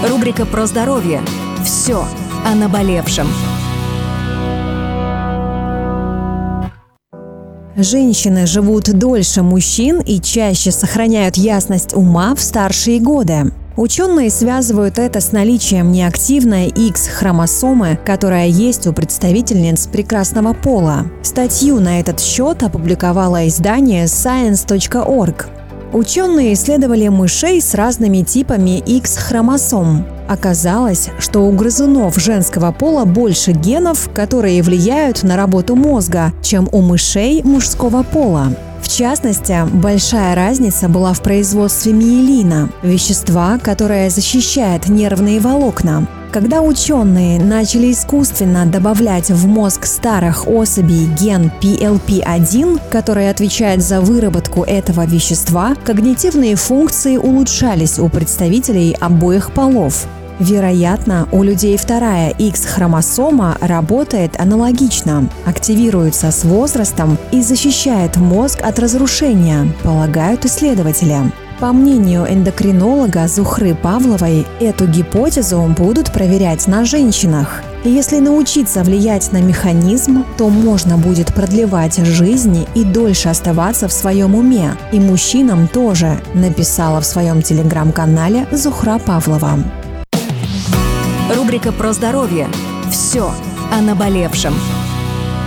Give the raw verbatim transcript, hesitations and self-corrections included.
Рубрика про здоровье. Все о наболевшем. Женщины живут дольше мужчин и чаще сохраняют ясность ума в старшие годы. Ученые связывают это с наличием неактивной Икс-хромосомы, которая есть у представительниц прекрасного пола. Статью на этот счет опубликовало издание сайенс точка орг. Ученые исследовали мышей с разными типами Икс-хромосом. Оказалось, что у грызунов женского пола больше генов, которые влияют на работу мозга, чем у мышей мужского пола. В частности, большая разница была в производстве миелина – вещества, которое защищает нервные волокна. Когда ученые начали искусственно добавлять в мозг старых особей ген пи эл пи один, который отвечает за выработку этого вещества, когнитивные функции улучшались у представителей обоих полов. Вероятно, у людей вторая Икс-хромосома работает аналогично, активируется с возрастом и защищает мозг от разрушения, полагают исследователи. По мнению эндокринолога Зухры Павловой, эту гипотезу будут проверять на женщинах. Если научиться влиять на механизм, то можно будет продлевать жизнь и дольше оставаться в своем уме. И мужчинам тоже, написала в своем телеграм-канале Зухра Павлова. Рубрика про здоровье. Все о наболевшем.